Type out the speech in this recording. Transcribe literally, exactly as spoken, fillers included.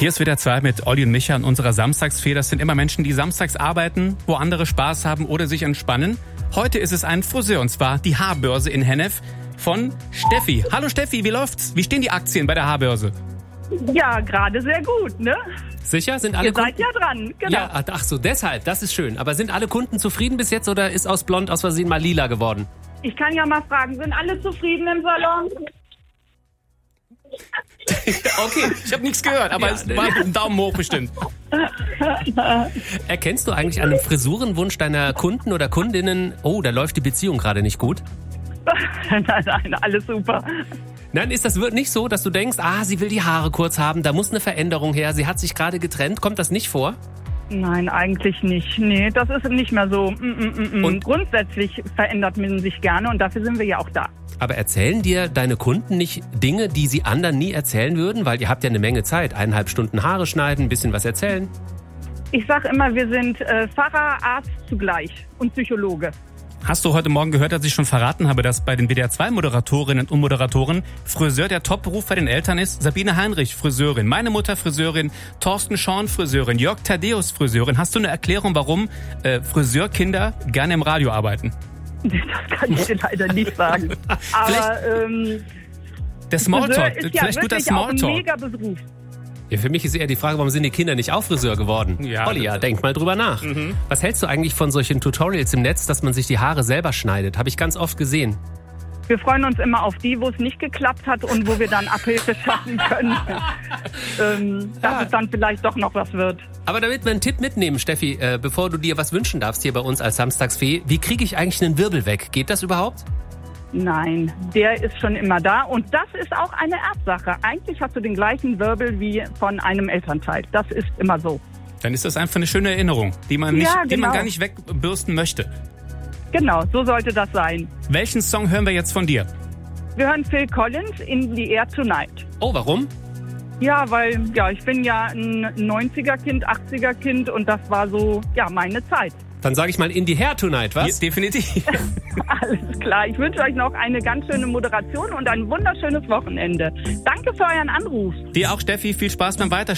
Hier ist W D R zwei mit Olli und Micha in unserer Samstagsfee. Das sind immer Menschen, die samstags arbeiten, wo andere Spaß haben oder sich entspannen. Heute ist es ein Friseur, und zwar die Haarbörse in Hennef von Steffi. Hallo Steffi, wie läuft's? Wie stehen die Aktien bei der Haarbörse? Ja, gerade sehr gut, ne? Sicher? Sind alle Ihr seid Kunden? ja dran, genau. Ja, ach so, deshalb, das ist schön. Aber sind alle Kunden zufrieden bis jetzt oder ist aus blond aus Versehen mal lila geworden? Ich kann ja mal fragen, sind alle zufrieden im Salon? Okay, ich habe nichts gehört, aber Ja, es war ein Daumen hoch bestimmt. Erkennst du eigentlich an einem Frisurenwunsch deiner Kunden oder Kundinnen, oh, da läuft die Beziehung gerade nicht gut? Nein, nein, alles super. Nein, ist das nicht so, dass du denkst, ah, sie will die Haare kurz haben, da muss eine Veränderung her, sie hat sich gerade getrennt, kommt das nicht vor? Nein, eigentlich nicht. Nee, das ist nicht mehr so. Mm, mm, mm. Und- Grundsätzlich verändert man sich gerne und dafür sind wir ja auch da. Aber erzählen dir deine Kunden nicht Dinge, die sie anderen nie erzählen würden? Weil ihr habt ja eine Menge Zeit, eineinhalb Stunden Haare schneiden, ein bisschen was erzählen. Ich sage immer, wir sind äh, Pfarrer, Arzt zugleich und Psychologe. Hast du heute Morgen gehört, dass ich schon verraten habe, dass bei den W D R zwei Moderatorinnen und Moderatoren Friseur der Top-Beruf bei den Eltern ist? Sabine Heinrich, Friseurin. Meine Mutter, Friseurin. Thorsten Schorn, Friseurin. Jörg Thaddeus, Friseurin. Hast du eine Erklärung, warum äh, Friseurkinder gerne im Radio arbeiten? Das kann ich dir leider nicht sagen. Aber ähm, Der Smalltalk. Friseur ist ja Vielleicht guter wirklich auch ein Smalltalk. mega Beruf. Ja, für mich ist eher die Frage, warum sind die Kinder nicht auch Friseur geworden? Ja, Olli, ja, denk mal drüber nach. Mhm. Was hältst du eigentlich von solchen Tutorials im Netz, dass man sich die Haare selber schneidet? Habe ich ganz oft gesehen. Wir freuen uns immer auf die, wo es nicht geklappt hat und wo wir dann Abhilfe schaffen können, ähm, dass Ah. es dann vielleicht doch noch was wird. Aber damit wir einen Tipp mitnehmen, Steffi, äh, bevor du dir was wünschen darfst hier bei uns als Samstagsfee, wie kriege ich eigentlich einen Wirbel weg? Geht das überhaupt? Nein, der ist schon immer da und das ist auch eine Erbsache. Eigentlich hast du den gleichen Wirbel wie von einem Elternteil. Das ist immer so. Dann ist das einfach eine schöne Erinnerung, die man, nicht, Ja, die man genau. gar nicht wegbürsten möchte. Genau, so sollte das sein. Welchen Song hören wir jetzt von dir? Wir hören Phil Collins in the Air Tonight. Oh, warum? Ja, weil ja, ich bin ja ein neunziger-Kind, achtziger-Kind und das war so ja meine Zeit. Dann sage ich mal in die Hair Tonight, was? Ja, definitiv. Alles klar. Ich wünsche euch noch eine ganz schöne Moderation und ein wunderschönes Wochenende. Danke für euren Anruf. Dir auch, Steffi. Viel Spaß beim Weiter.